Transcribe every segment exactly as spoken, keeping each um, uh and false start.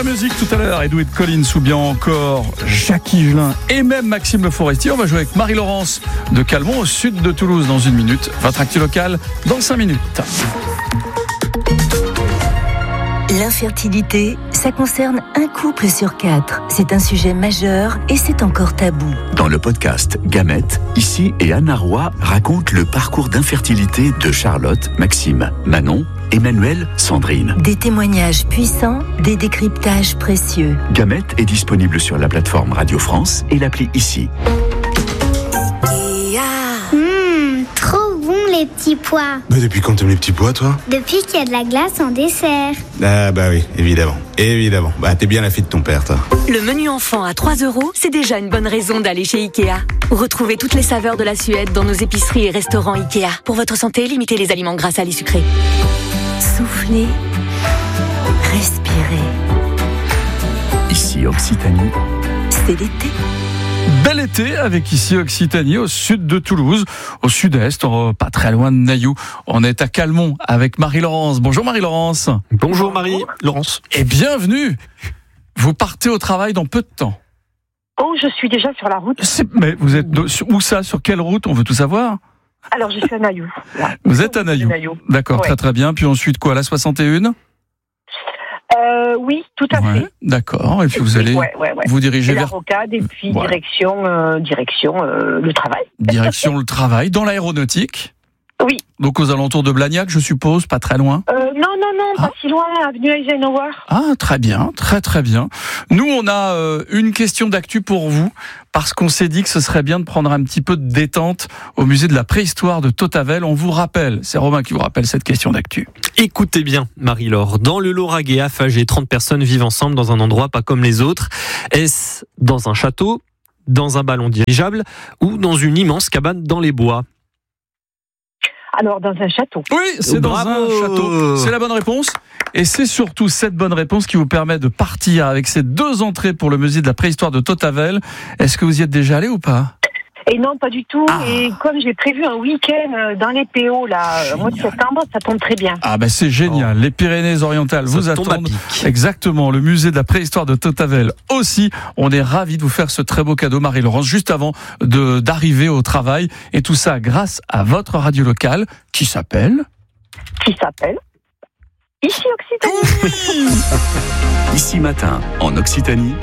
la musique tout à l'heure, Edouard Collins ou bien encore Jacques Higelin et même Maxime Le Forestier. On va jouer avec Marie-Laurence de Calmont au sud de Toulouse dans une minute. Votre actu locale dans cinq minutes. L'infertilité, ça concerne un couple sur quatre. C'est un sujet majeur et c'est encore tabou. Dans le podcast Gamètes, Ici et Anna Roy racontent le parcours d'infertilité de Charlotte, Maxime, Manon, Emmanuel, Sandrine. Des témoignages puissants, des décryptages précieux. Gamètes est disponible sur la plateforme Radio France et l'appli Ici. Mmh, trop bon les petits pois. Mais depuis quand t'aimes les petits pois, toi? Depuis qu'il y a de la glace en dessert. Ah bah oui, évidemment, évidemment. Bah t'es bien la fille de ton père, toi. Le menu enfant à trois euros, c'est déjà une bonne raison d'aller chez Ikea. Retrouvez toutes les saveurs de la Suède dans nos épiceries et restaurants Ikea. Pour votre santé, limitez les aliments gras, salés, sucrés. Soufflez, respirez. Ici Occitanie. C'est l'été. Bel été avec ici Occitanie, au sud de Toulouse, au sud-est, pas très loin de Nailloux. On est à Calmont avec Marie-Laurence. Bonjour Marie-Laurence. Bonjour Marie-Laurence. Et bienvenue. Vous partez au travail dans peu de temps. Oh, je suis déjà sur la route. C'est, mais vous êtes de, où ça? Sur quelle route? On veut tout savoir. Alors, je suis à Nailloux. Là. Vous êtes à Nailloux. Nailloux. D'accord, ouais. très très bien. Puis ensuite quoi, la soixante et un? Euh, oui, tout à ouais, fait. D'accord. Et puis vous allez ouais, ouais, ouais. vous diriger et vers la rocade et puis voilà. direction, euh, direction euh, le travail. Direction le travail, dans l'aéronautique. Oui. Donc aux alentours de Blagnac, je suppose, pas très loin. Euh, non, non, non, ah. pas si loin, avenue Eisenhower. Ah, très bien, très très bien. Nous, on a euh, une question d'actu pour vous, parce qu'on s'est dit que ce serait bien de prendre un petit peu de détente au musée de la préhistoire de Tautavel. On vous rappelle, c'est Romain qui vous rappelle cette question d'actu. Écoutez bien, Marie-Laure. Dans le Lauragais, à Fagé, trente personnes vivent ensemble dans un endroit pas comme les autres. Est-ce dans un château, dans un ballon dirigeable ou dans une immense cabane dans les bois ? Alors, dans un château. Oui, c'est dans Bravo. un château. C'est la bonne réponse. Et c'est surtout cette bonne réponse qui vous permet de partir avec ces deux entrées pour le musée de la préhistoire de Tautavel. Est-ce que vous y êtes déjà allé ou pas? Et non, pas du tout. Ah. Et comme j'ai prévu un week-end dans les P O, là, au mois de septembre, ça tombe très bien. Ah ben c'est génial. Oh. Les Pyrénées-Orientales vous attendent. Exactement. Le musée de la préhistoire de Tautavel aussi. On est ravis de vous faire ce très beau cadeau, Marie-Laurence, juste avant de d'arriver au travail. Et tout ça grâce à votre radio locale qui s'appelle... Qui s'appelle Ici Occitanie. Ici Matin, en Occitanie,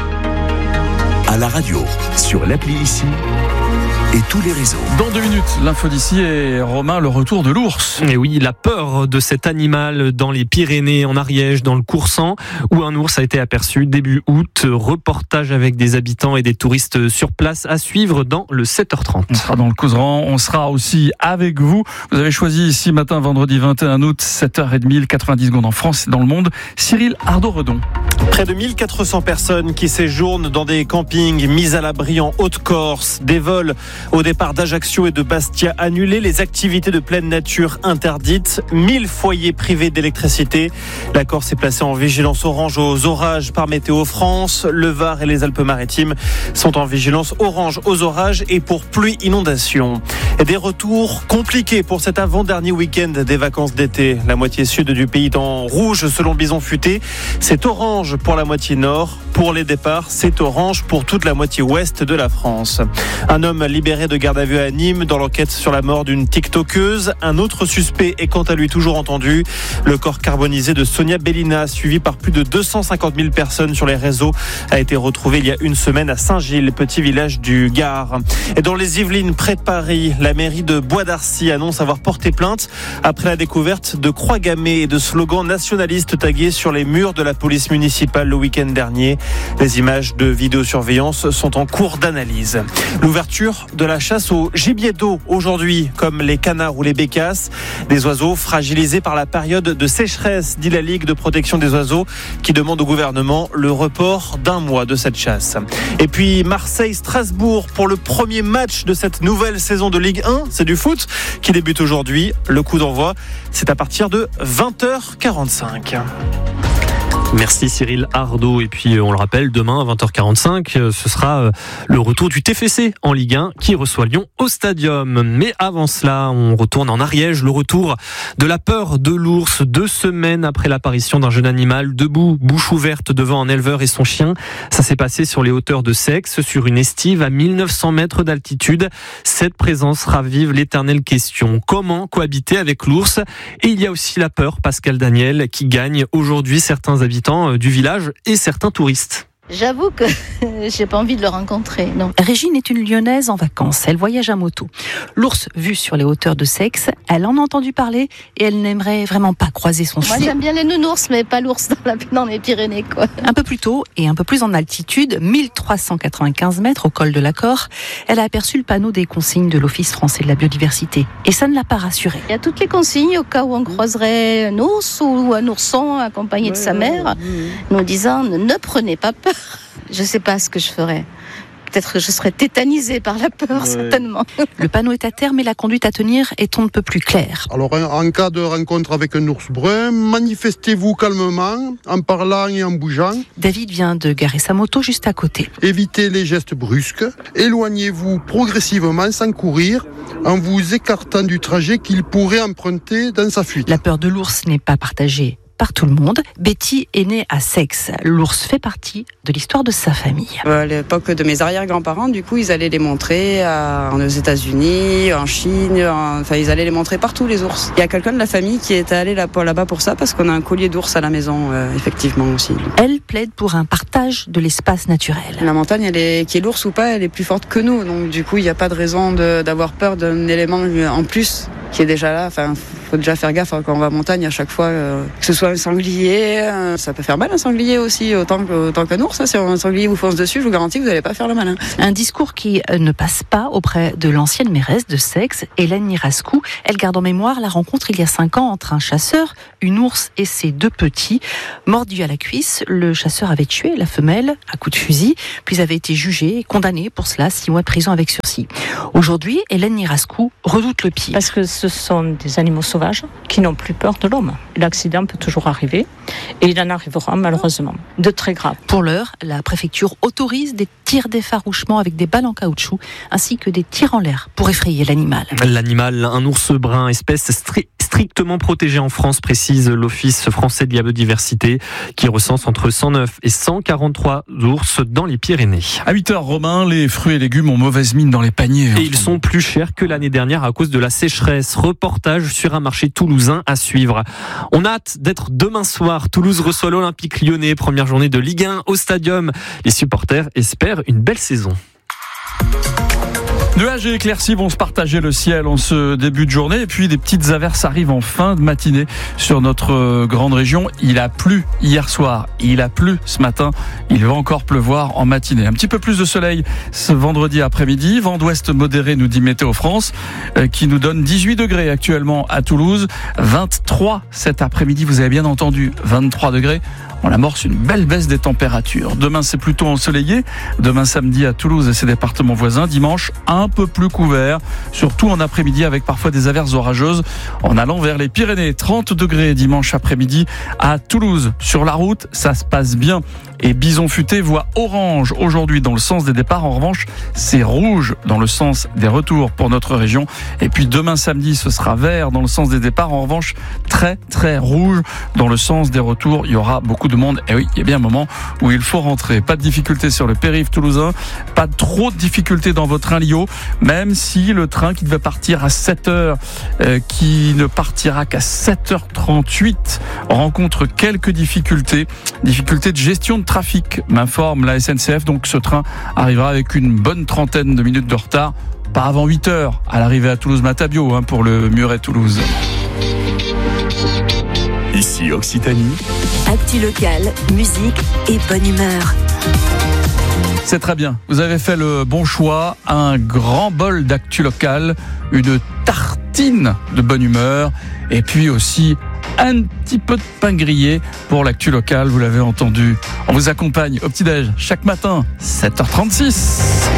à la radio, sur l'appli Ici et tous les réseaux. Dans deux minutes, l'info d'ici et Romain, le retour de l'ours. Et oui, la peur de cet animal dans les Pyrénées, en Ariège, dans le Coursan, où un ours a été aperçu début août. Reportage avec des habitants et des touristes sur place à suivre dans le sept heures trente. On sera dans le Couserans, on sera aussi avec vous. Vous avez choisi ici matin, vendredi vingt et un août, sept heures trente, quatre-vingt-dix secondes en France et dans le monde. Cyril Ardo-Redon. Près de mille quatre cents personnes qui séjournent dans des campings mis à l'abri en Haute-Corse. Des vols au départ d'Ajaccio et de Bastia annulés. Les activités de pleine nature interdites. mille foyers privés d'électricité. La Corse est placée en vigilance orange aux orages par Météo France. Le Var et les Alpes-Maritimes sont en vigilance orange aux orages et pour pluie inondation. Et des retours compliqués pour cet avant-dernier week-end des vacances d'été. La moitié sud du pays est en rouge selon Bison Futé. C'est orange pour la moitié nord. Pour les départs, c'est orange pour toute la moitié ouest de la France. Un homme libéré de garde à vue à Nîmes dans l'enquête sur la mort d'une tiktokeuse. Un autre suspect est quant à lui toujours entendu. Le corps carbonisé de Sonia Bellina, suivi par plus de deux cent cinquante mille personnes sur les réseaux, a été retrouvé il y a une semaine à Saint-Gilles, petit village du Gard. Et dans les Yvelines, près de Paris, la mairie de Bois d'Arcy annonce avoir porté plainte après la découverte de croix gammées et de slogans nationalistes tagués sur les murs de la police municipale le week-end dernier. Les images de vidéosurveillance sont en cours d'analyse. L'ouverture de la chasse au gibier d'eau aujourd'hui, comme les canards ou les bécasses, des oiseaux fragilisés par la période de sécheresse, dit la Ligue de protection des oiseaux, qui demande au gouvernement le report d'un mois de cette chasse. Et puis Marseille-Strasbourg pour le premier match de cette nouvelle saison de Ligue un, c'est du foot, qui débute aujourd'hui. Le coup d'envoi, c'est à partir de vingt heures quarante-cinq. Merci Cyril Ardo. Et puis on le rappelle, demain à vingt heures quarante-cinq, ce sera le retour du T F C en Ligue un qui reçoit Lyon au Stadium. Mais avant cela, on retourne en Ariège, le retour de la peur de l'ours. Deux semaines après l'apparition d'un jeune animal debout, bouche ouverte devant un éleveur et son chien. Ça s'est passé sur les hauteurs de Seix, sur une estive à mille neuf cents mètres d'altitude. Cette présence ravive l'éternelle question. Comment cohabiter avec l'ours? Et il y a aussi la peur, Pascal Daniel, qui gagne aujourd'hui certains habitants du village et certains touristes. J'avoue que j'ai pas envie de le rencontrer, non. Régine est une Lyonnaise en vacances. Elle voyage à moto. L'ours vu sur les hauteurs de Seix, elle en a entendu parler et elle n'aimerait vraiment pas croiser son chien. Moi, j'aime bien les nounours, mais pas l'ours dans, la, dans les Pyrénées, quoi. Un peu plus tôt et un peu plus en altitude, mille trois cent quatre-vingt-quinze mètres au col de l'Accord, elle a aperçu le panneau des consignes de l'Office français de la biodiversité. Et ça ne l'a pas rassurée. Il y a toutes les consignes au cas où on croiserait un ours ou un ourson accompagné de sa mère, nous disant ne prenez pas peur. Je ne sais pas ce que je ferais. Peut-être que je serais tétanisée par la peur, ouais. Certainement. Le panneau est à terre, mais la conduite à tenir est on ne peut plus claire. Alors, en cas de rencontre avec un ours brun, manifestez-vous calmement, en parlant et en bougeant. David vient de garer sa moto juste à côté. Évitez les gestes brusques. Éloignez-vous progressivement sans courir, en vous écartant du trajet qu'il pourrait emprunter dans sa fuite. La peur de l'ours n'est pas partagée par tout le monde. Betty est née à Seix. L'ours fait partie de l'histoire de sa famille. À l'époque de mes arrière-grands-parents, du coup, ils allaient les montrer à, aux États-Unis, en Chine, en, enfin, ils allaient les montrer partout, les ours. Il y a quelqu'un de la famille qui est allé là, là-bas pour ça, parce qu'on a un collier d'ours à la maison, euh, effectivement aussi. Elle plaide pour un partage de l'espace naturel. La montagne, elle est, qu'il y ait l'ours ou pas, elle est plus forte que nous. Donc, du coup, il n'y a pas de raison de, d'avoir peur d'un élément en plus qui est déjà là. Enfin, faut déjà faire gaffe hein, quand on va en montagne à chaque fois, euh, que ce soit un sanglier, euh, ça peut faire mal un sanglier aussi, autant, que, autant qu'un ours. Hein. Si un sanglier vous fonce dessus, je vous garantis que vous n'allez pas faire le malin. Un discours qui ne passe pas auprès de l'ancienne mairesse de Seix, Hélène Nirascou. Elle garde en mémoire la rencontre il y a cinq ans entre un chasseur, une ours et ses deux petits. Mordu à la cuisse, le chasseur avait tué la femelle à coups de fusil, puis avait été jugé et condamné pour cela, six mois de prison avec sursis. Aujourd'hui, Hélène Nirascou redoute le pire. Parce que ce sont des animaux sauvages qui n'ont plus peur de l'homme. L'accident peut toujours arriver et il en arrivera malheureusement de très graves. Pour l'heure, la préfecture autorise des tirs d'effarouchement avec des balles en caoutchouc ainsi que des tirs en l'air pour effrayer l'animal. L'animal, un ours brun, espèce stri- strictement protégée en France, précise l'Office français de la biodiversité qui recense entre cent neuf et cent quarante-trois ours dans les Pyrénées. À huit heures, Romain, les fruits et légumes ont mauvaise mine dans les paniers. Et ils sont plus chers que l'année dernière à cause de la sécheresse. Reportage sur un marché toulousain à suivre. On a hâte d'être demain soir. Toulouse reçoit l'Olympique Lyonnais, première journée de Ligue un au Stadium. Les supporters espèrent une belle saison. Nuages et éclaircies vont se partager le ciel en ce début de journée et puis des petites averses arrivent en fin de matinée sur notre grande région. Il a plu hier soir, il a plu ce matin, il va encore pleuvoir en matinée. Un petit peu plus de soleil ce vendredi après-midi, vent d'ouest modéré nous dit Météo France qui nous donne dix-huit degrés actuellement à Toulouse, vingt-trois cet après-midi, vous avez bien entendu, vingt-trois degrés. On amorce une belle baisse des températures. Demain, c'est plutôt ensoleillé. Demain, samedi, à Toulouse et ses départements voisins. Dimanche, un peu plus couvert, surtout en après-midi avec parfois des averses orageuses en allant vers les Pyrénées. trente degrés dimanche après-midi à Toulouse. Sur la route, ça se passe bien. Et Bison Futé voit orange aujourd'hui dans le sens des départs. En revanche, c'est rouge dans le sens des retours pour notre région. Et puis demain, samedi, ce sera vert dans le sens des départs. En revanche, très, très rouge dans le sens des retours. Il y aura beaucoup de monde. Et oui, il y a bien un moment où il faut rentrer. Pas de difficultés sur le périph' toulousain, pas trop de difficultés dans votre train Lio, même si le train qui devait partir à sept heures, euh, qui ne partira qu'à sept heures trente-huit, rencontre quelques difficultés, difficultés de gestion de trafic, m'informe la S N C F. Donc ce train arrivera avec une bonne trentaine de minutes de retard, pas avant huit heures à l'arrivée à Toulouse-Matabio hein, pour le Muret-Toulouse. Ici Occitanie. Actu local, musique et bonne humeur. C'est très bien. Vous avez fait le bon choix. Un grand bol d'actu local, une tartine de bonne humeur et puis aussi un petit peu de pain grillé pour l'actu local. Vous l'avez entendu. On vous accompagne au petit-déj chaque matin, sept heures trente-six.